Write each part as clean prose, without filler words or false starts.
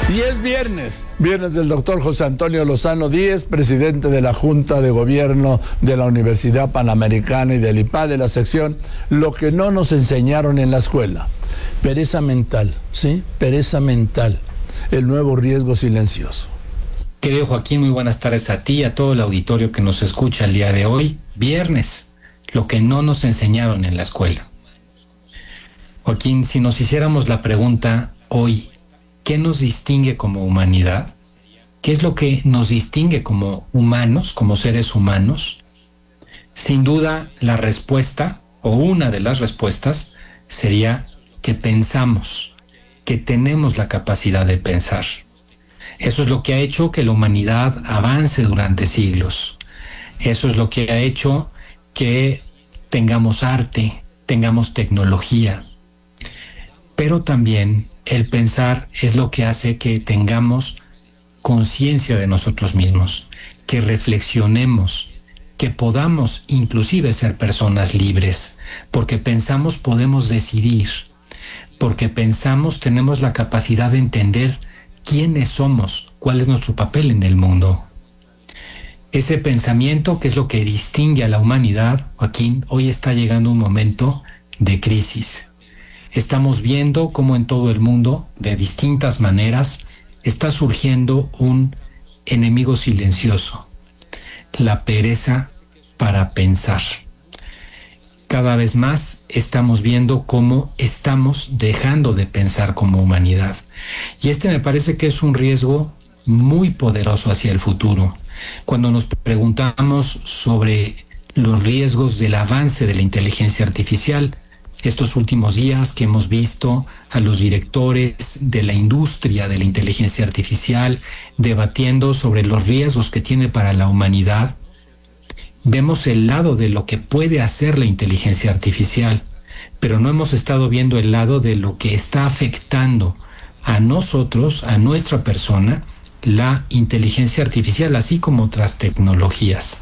Y es viernes del doctor José Antonio Lozano Díez, presidente de la Junta de Gobierno de la Universidad Panamericana y del IPAD, de la sección Lo que no nos enseñaron en la escuela. Pereza mental, ¿sí? Pereza mental, el nuevo riesgo silencioso. Querido Joaquín, muy buenas tardes a ti y a todo el auditorio que nos escucha el día de hoy. Viernes, lo que no nos enseñaron en la escuela. Joaquín, si nos hiciéramos la pregunta hoy, ¿qué nos distingue como humanidad? ¿Qué es lo que nos distingue como humanos, como seres humanos? Sin duda, la respuesta, o una de las respuestas, sería que pensamos, que tenemos la capacidad de pensar. Eso es lo que ha hecho que la humanidad avance durante siglos. Eso es lo que ha hecho que tengamos arte, tengamos tecnología. Pero también el pensar es lo que hace que tengamos conciencia de nosotros mismos, que reflexionemos, que podamos inclusive ser personas libres, porque pensamos podemos decidir, porque pensamos tenemos la capacidad de entender quiénes somos, cuál es nuestro papel en el mundo. Ese pensamiento, que es lo que distingue a la humanidad, Joaquín, hoy está llegando un momento de crisis. Estamos viendo cómo en todo el mundo, de distintas maneras, está surgiendo un enemigo silencioso, la pereza para pensar. Cada vez más estamos viendo cómo estamos dejando de pensar como humanidad. Y este me parece que es un riesgo muy poderoso hacia el futuro. Cuando nos preguntamos sobre los riesgos del avance de la inteligencia artificial, estos últimos días que hemos visto a los directores de la industria de la inteligencia artificial debatiendo sobre los riesgos que tiene para la humanidad, vemos el lado de lo que puede hacer la inteligencia artificial, pero no hemos estado viendo el lado de lo que está afectando a nosotros, a nuestra persona, la inteligencia artificial, así como otras tecnologías.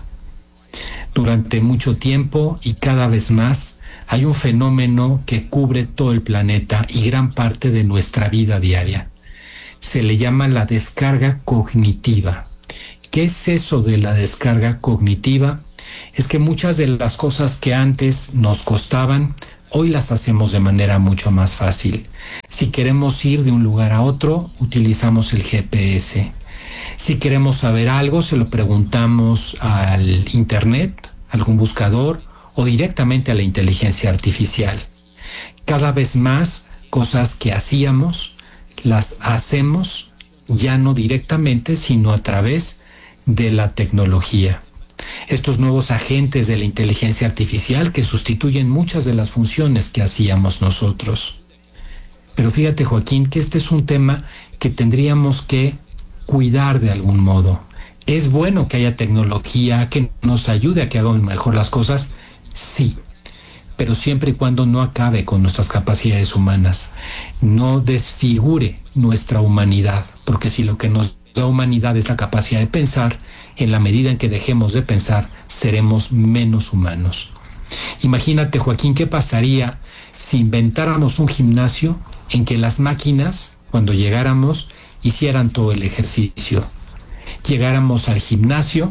Durante mucho tiempo y cada vez más, hay un fenómeno que cubre todo el planeta y gran parte de nuestra vida diaria. Se le llama la descarga cognitiva. ¿Qué es eso de la descarga cognitiva? Es que muchas de las cosas que antes nos costaban, hoy las hacemos de manera mucho más fácil. Si queremos ir de un lugar a otro, utilizamos el GPS. Si queremos saber algo, se lo preguntamos al internet, a algún buscador, o directamente a la inteligencia artificial. Cada vez más cosas que hacíamos, las hacemos ya no directamente, sino a través de la tecnología. Estos nuevos agentes de la inteligencia artificial que sustituyen muchas de las funciones que hacíamos nosotros. Pero fíjate, Joaquín, que este es un tema que tendríamos que cuidar de algún modo. Es bueno que haya tecnología que nos ayude a que hagamos mejor las cosas, sí, pero siempre y cuando no acabe con nuestras capacidades humanas, no desfigure nuestra humanidad, porque si lo que nos da humanidad es la capacidad de pensar, en la medida en que dejemos de pensar, seremos menos humanos. Imagínate, Joaquín, ¿qué pasaría si inventáramos un gimnasio en que las máquinas, cuando llegáramos, hicieran todo el ejercicio? Llegáramos al gimnasio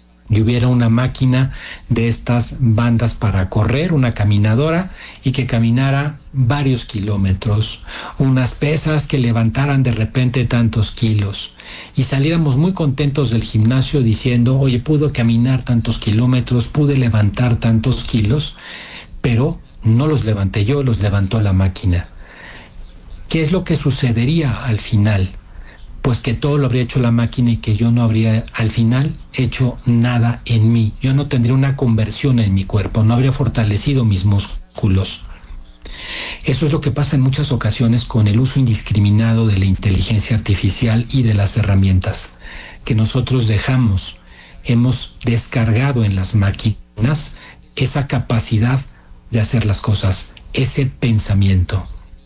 y hubiera una máquina de estas bandas para correr, una caminadora, y que caminara varios kilómetros, unas pesas que levantaran de repente tantos kilos, y saliéramos muy contentos del gimnasio diciendo, oye, pude caminar tantos kilómetros, pude levantar tantos kilos, pero no los levanté yo, los levantó la máquina. ¿Qué es lo que sucedería al final? Pues que todo lo habría hecho la máquina y que yo no habría al final hecho nada en mí. Yo no tendría una conversión en mi cuerpo, no habría fortalecido mis músculos. Eso es lo que pasa en muchas ocasiones con el uso indiscriminado de la inteligencia artificial y de las herramientas que nosotros hemos descargado en las máquinas esa capacidad de hacer las cosas, ese pensamiento.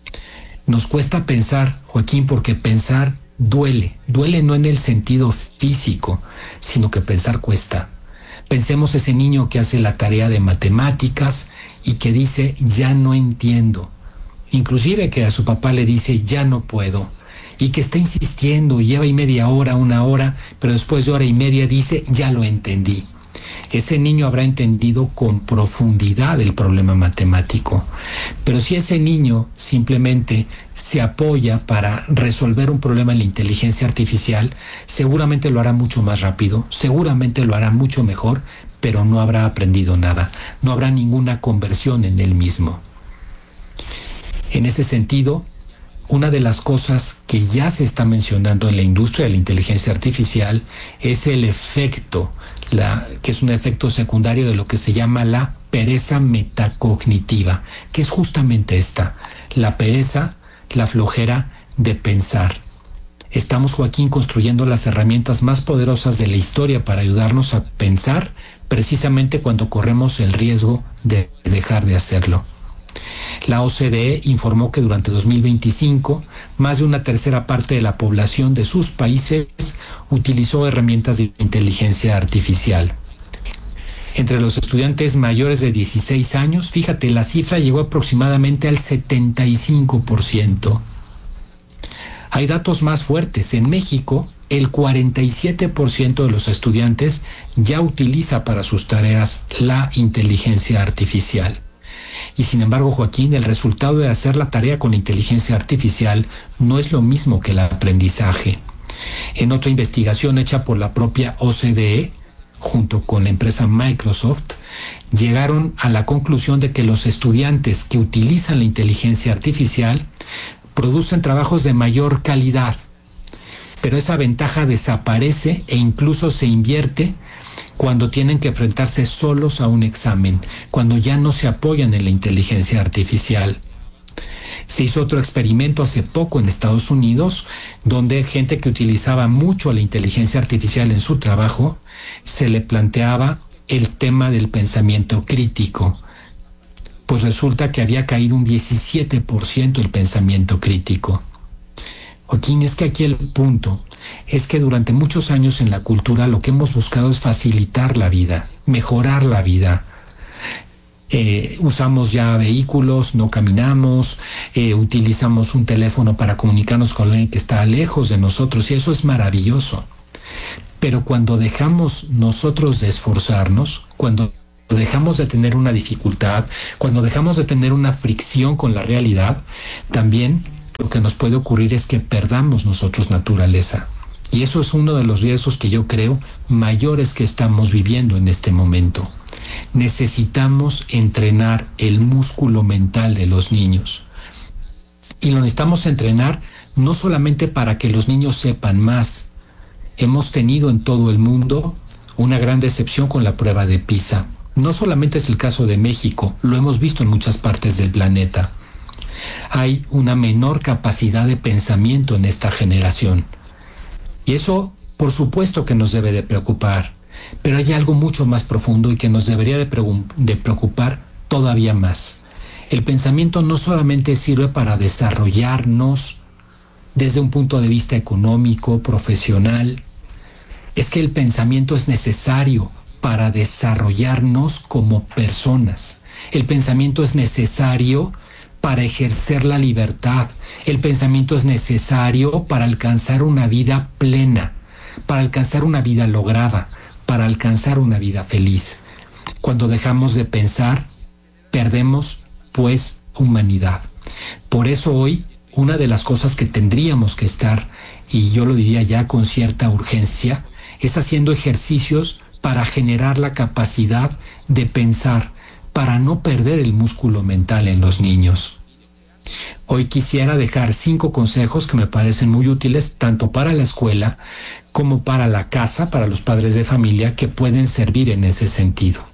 Nos cuesta pensar, Joaquín, porque pensar duele no en el sentido físico, sino que pensar cuesta. Pensemos ese niño que hace la tarea de matemáticas y que dice, ya no entiendo. Inclusive que a su papá le dice, ya no puedo. y que está insistiendo, lleva y media hora, una hora, pero después de hora y media dice, ya lo entendí. Ese niño habrá entendido con profundidad el problema matemático. Pero si ese niño simplemente se apoya para resolver un problema en la inteligencia artificial, seguramente lo hará mucho más rápido, seguramente lo hará mucho mejor, pero no habrá aprendido nada, no habrá ninguna conversión en él mismo. En ese sentido, una de las cosas que ya se está mencionando en la industria de la inteligencia artificial es el efecto, que es un efecto secundario de lo que se llama la pereza metacognitiva, que es justamente esta, la pereza, la flojera de pensar. Estamos, Joaquín, construyendo las herramientas más poderosas de la historia para ayudarnos a pensar, precisamente cuando corremos el riesgo de dejar de hacerlo. La OCDE informó que durante 2025, más de una tercera parte de la población de sus países utilizó herramientas de inteligencia artificial. Entre los estudiantes mayores de 16 años, fíjate, la cifra llegó aproximadamente al 75%. Hay datos más fuertes. En México, el 47% de los estudiantes ya utiliza para sus tareas la inteligencia artificial. Y sin embargo, Joaquín, el resultado de hacer la tarea con la inteligencia artificial no es lo mismo que el aprendizaje. En otra investigación hecha por la propia OCDE, junto con la empresa Microsoft, llegaron a la conclusión de que los estudiantes que utilizan la inteligencia artificial producen trabajos de mayor calidad, pero esa ventaja desaparece e incluso se invierte cuando tienen que enfrentarse solos a un examen, cuando ya no se apoyan en la inteligencia artificial. Se hizo otro experimento hace poco en Estados Unidos, donde gente que utilizaba mucho la inteligencia artificial en su trabajo, se le planteaba el tema del pensamiento crítico. Pues resulta que había caído un 17% el pensamiento crítico. Joaquín, es que aquí el punto es que durante muchos años en la cultura lo que hemos buscado es facilitar la vida, mejorar la vida. Usamos ya vehículos, no caminamos, utilizamos un teléfono para comunicarnos con alguien que está lejos de nosotros, y eso es maravilloso. Pero cuando dejamos nosotros de esforzarnos, cuando dejamos de tener una dificultad, cuando dejamos de tener una fricción con la realidad, también lo que nos puede ocurrir es que perdamos nosotros naturaleza. Y eso es uno de los riesgos que yo creo mayores que estamos viviendo en este momento. Necesitamos entrenar el músculo mental de los niños. Y lo necesitamos entrenar no solamente para que los niños sepan más. Hemos tenido en todo el mundo una gran decepción con la prueba de PISA. No solamente es el caso de México, lo hemos visto en muchas partes del planeta. Hay una menor capacidad de pensamiento en esta generación. Y eso, por supuesto que nos debe de preocupar, pero hay algo mucho más profundo y que nos debería de preocupar todavía más. El pensamiento no solamente sirve para desarrollarnos desde un punto de vista económico, profesional, es que el pensamiento es necesario para desarrollarnos como personas. El pensamiento es necesario para ejercer la libertad. El pensamiento es necesario para alcanzar una vida plena, para alcanzar una vida lograda, para alcanzar una vida feliz. Cuando dejamos de pensar, perdemos, pues, humanidad. Por eso hoy, una de las cosas que tendríamos que estar, y yo lo diría ya con cierta urgencia, es haciendo ejercicios para generar la capacidad de pensar, para no perder el músculo mental en los niños. Hoy quisiera dejar 5 consejos que me parecen muy útiles tanto para la escuela como para la casa, para los padres de familia, que pueden servir en ese sentido.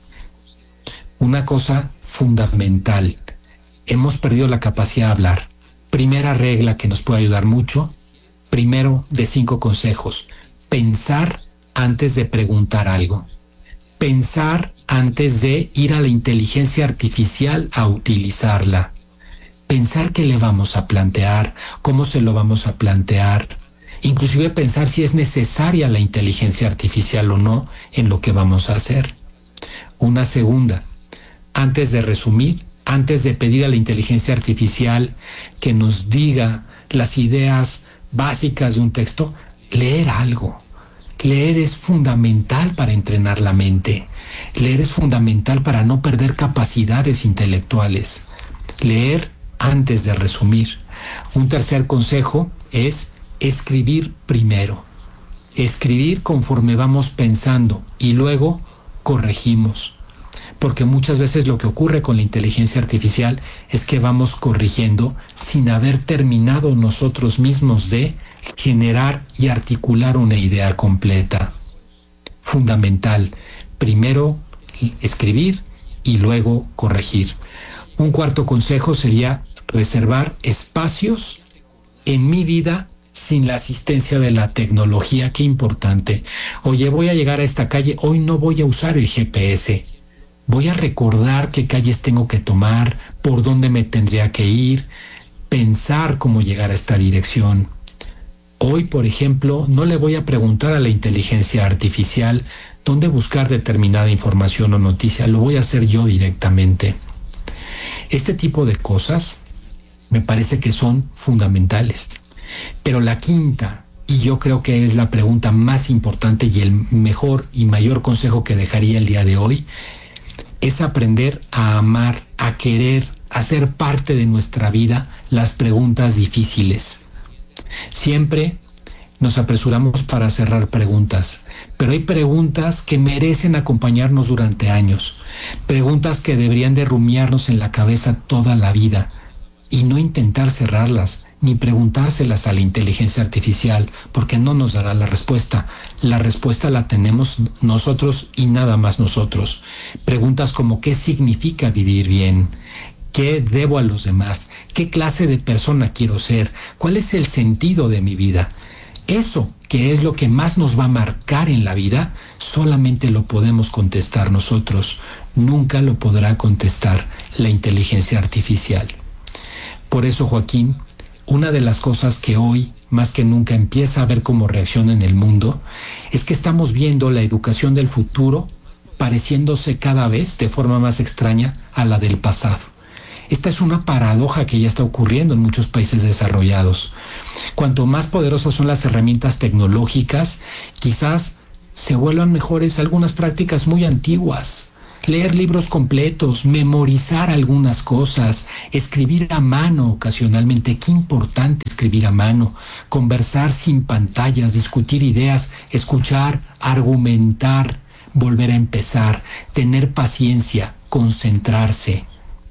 Una cosa fundamental: hemos perdido la capacidad de hablar. Primera regla que nos puede ayudar mucho, primero de 5 consejos: pensar antes de preguntar algo. Pensar antes de ir a la inteligencia artificial a utilizarla. Pensar qué le vamos a plantear, cómo se lo vamos a plantear. Inclusive pensar si es necesaria la inteligencia artificial o no en lo que vamos a hacer. Una segunda: antes de resumir, antes de pedir a la inteligencia artificial que nos diga las ideas básicas de un texto, leer algo. Leer es fundamental para entrenar la mente. Leer es fundamental para no perder capacidades intelectuales. Leer antes de resumir. Un tercer consejo es escribir primero. Escribir conforme vamos pensando y luego corregimos. Porque muchas veces lo que ocurre con la inteligencia artificial es que vamos corrigiendo sin haber terminado nosotros mismos de generar y articular una idea completa. Fundamental, primero escribir y luego corregir. Un cuarto consejo sería reservar espacios en mi vida sin la asistencia de la tecnología. Qué importante. Oye, voy a llegar a esta calle, hoy no voy a usar el GPS. Voy a recordar qué calles tengo que tomar, por dónde me tendría que ir, pensar cómo llegar a esta dirección. Hoy, por ejemplo, no le voy a preguntar a la inteligencia artificial dónde buscar determinada información o noticia, lo voy a hacer yo directamente. Este tipo de cosas me parece que son fundamentales. Pero la quinta, y yo creo que es la pregunta más importante y el mejor y mayor consejo que dejaría el día de hoy, es aprender a amar, a querer, a ser parte de nuestra vida las preguntas difíciles. Siempre nos apresuramos para cerrar preguntas, pero hay preguntas que merecen acompañarnos durante años, preguntas que deberían de rumiarnos en la cabeza toda la vida y no intentar cerrarlas, ni preguntárselas a la inteligencia artificial, porque no nos dará la respuesta. La respuesta la tenemos nosotros y nada más nosotros. Preguntas como ¿qué significa vivir bien? ¿Qué debo a los demás? ¿Qué clase de persona quiero ser? ¿Cuál es el sentido de mi vida? Eso, que es lo que más nos va a marcar en la vida, solamente lo podemos contestar nosotros. Nunca lo podrá contestar la inteligencia artificial. Por eso, Joaquín, una de las cosas que hoy, más que nunca, empieza a ver cómo reacciona en el mundo, es que estamos viendo la educación del futuro pareciéndose cada vez de forma más extraña a la del pasado. Esta es una paradoja que ya está ocurriendo en muchos países desarrollados. Cuanto más poderosas son las herramientas tecnológicas, quizás se vuelvan mejores algunas prácticas muy antiguas. Leer libros completos, memorizar algunas cosas, escribir a mano ocasionalmente. Qué importante escribir a mano, conversar sin pantallas, discutir ideas, escuchar, argumentar, volver a empezar, tener paciencia, concentrarse.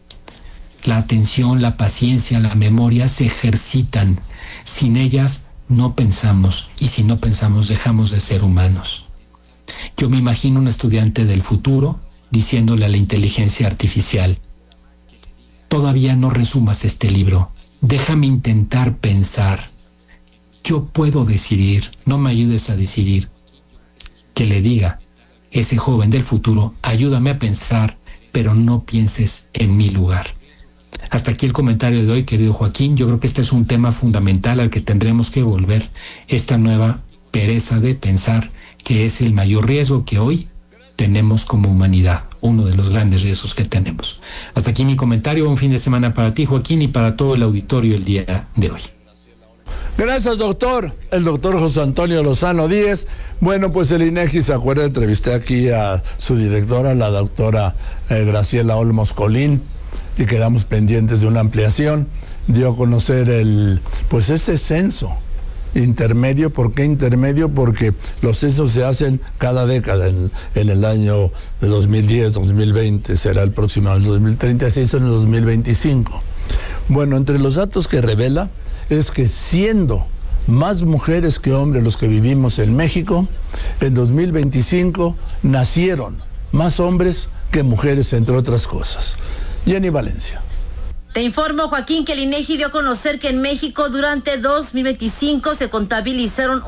La atención, la paciencia, la memoria se ejercitan. Sin ellas no pensamos y si no pensamos dejamos de ser humanos. Yo me imagino un estudiante del futuro diciéndole a la inteligencia artificial: todavía no resumas este libro, déjame intentar pensar, yo puedo decidir, no me ayudes a decidir. Que le diga ese joven del futuro: ayúdame a pensar, pero no pienses en mi lugar. Hasta aquí el comentario de hoy, querido Joaquín. Yo creo que este es un tema fundamental al que tendremos que volver, esta nueva pereza de pensar, que es el mayor riesgo que hoy tenemos como humanidad, uno de los grandes riesgos que tenemos. Hasta aquí mi comentario. Un fin de semana para ti, Joaquín, y para todo el auditorio el día de hoy. Gracias, doctor. El doctor José Antonio Lozano Díez. Bueno, pues el INEGI, ¿se acuerda? Entrevisté aquí a su directora, la doctora Graciela Olmos Colín, y quedamos pendientes de una ampliación. Dio a conocer ese censo intermedio. ¿Por qué intermedio? Porque los censos se hacen cada década. En el año de 2010, 2020, será el próximo año 2030, se hizo en el 2025. Bueno, entre los datos que revela es que siendo más mujeres que hombres los que vivimos en México, en 2025 nacieron más hombres que mujeres, entre otras cosas. Jenny Valencia. Te informo, Joaquín, que el INEGI dio a conocer que en México durante 2025 se contabilizaron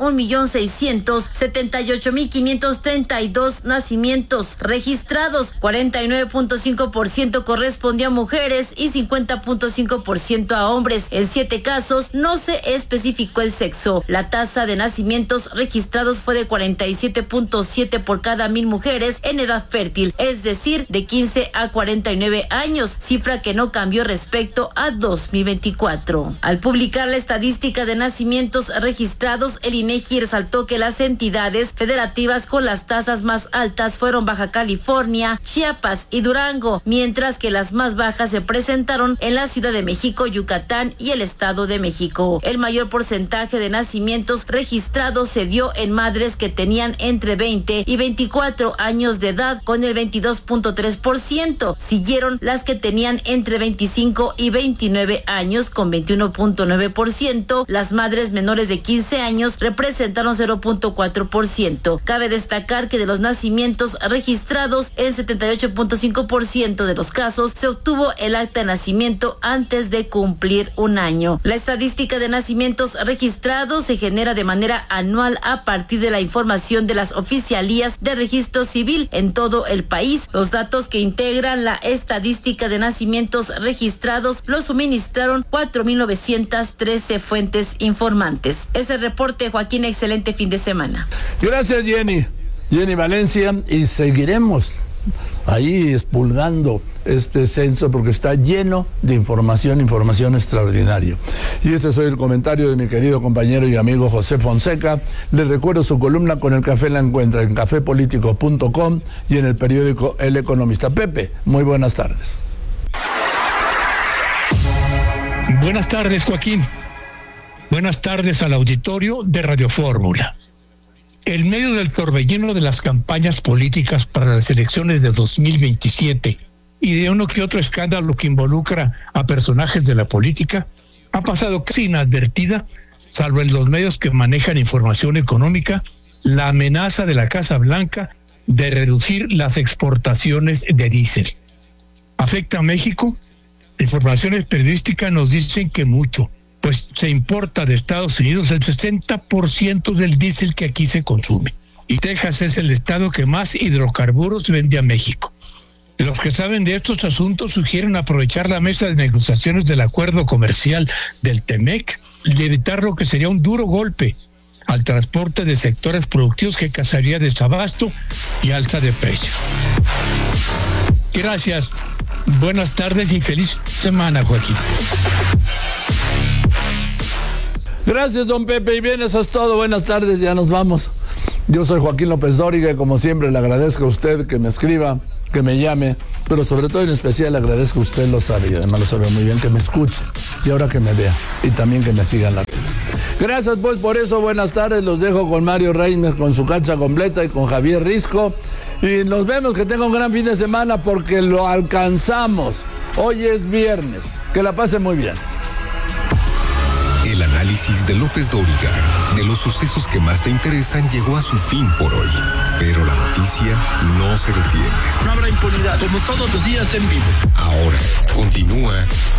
1.678.532 nacimientos registrados. 49.5% correspondió a mujeres y 50.5% a hombres. En 7 casos no se especificó el sexo. La tasa de nacimientos registrados fue de 47.7 por cada 1,000 mujeres en edad fértil, es decir, de 15 a 49 años, cifra que no cambió respecto respecto a 2024. Al publicar la estadística de nacimientos registrados, el INEGI resaltó que las entidades federativas con las tasas más altas fueron Baja California, Chiapas y Durango, mientras que las más bajas se presentaron en la Ciudad de México, Yucatán y el Estado de México. El mayor porcentaje de nacimientos registrados se dio en madres que tenían entre 20 y 24 años de edad, con el 22.3%. Siguieron las que tenían entre 25 y 29 años, con 21.9%. Las madres menores de 15 años representaron 0.4%. Cabe destacar que de los nacimientos registrados, en 78.5% de los casos se obtuvo el acta de nacimiento antes de cumplir un año. La estadística de nacimientos registrados se genera de manera anual a partir de la información de las oficialías de registro civil en todo el país. Los datos que integran la estadística de nacimientos registrados los suministraron 4.913 fuentes informantes. Ese reporte, Joaquín, excelente fin de semana. Gracias, Jenny Valencia, y seguiremos ahí expulgando este censo porque está lleno de información extraordinaria. Y este es hoy el comentario de mi querido compañero y amigo José Fonseca. Les recuerdo su columna Con el Café la encuentra en cafepolitico.com y en el periódico El Economista. Pepe, muy buenas tardes. Buenas tardes, Joaquín. Buenas tardes al auditorio de Radio Fórmula. En medio del torbellino de las campañas políticas para las elecciones de 2027 y de uno que otro escándalo que involucra a personajes de la política, ha pasado casi inadvertida, salvo en los medios que manejan información económica, la amenaza de la Casa Blanca de reducir las exportaciones de diésel. ¿Afecta a México? Informaciones periodísticas nos dicen que mucho, pues se importa de Estados Unidos el 60% del diésel que aquí se consume. Y Texas es el estado que más hidrocarburos vende a México. Los que saben de estos asuntos sugieren aprovechar la mesa de negociaciones del acuerdo comercial del TEMEC y evitar lo que sería un duro golpe al transporte de sectores productivos que causaría desabasto y alza de precios. Gracias, buenas tardes y feliz semana, Joaquín. Gracias, don Pepe, y bien, eso es todo. Buenas tardes, ya nos vamos. Yo soy Joaquín López Dóriga y como siempre le agradezco a usted que me escriba, que me llame, pero sobre todo en especial le agradezco a usted, lo sabe, y además lo sabe muy bien, que me escuche y ahora que me vea y también que me siga en las redes. Gracias pues por eso, buenas tardes, los dejo con Mario Reimers con su cancha completa y con Javier Risco y nos vemos, que tenga un gran fin de semana porque lo alcanzamos. Hoy es viernes, que la pase muy bien. El análisis de López Dóriga de los sucesos que más te interesan llegó a su fin por hoy. Pero la noticia no se detiene. No habrá impunidad, como todos los días en vivo. Ahora continúa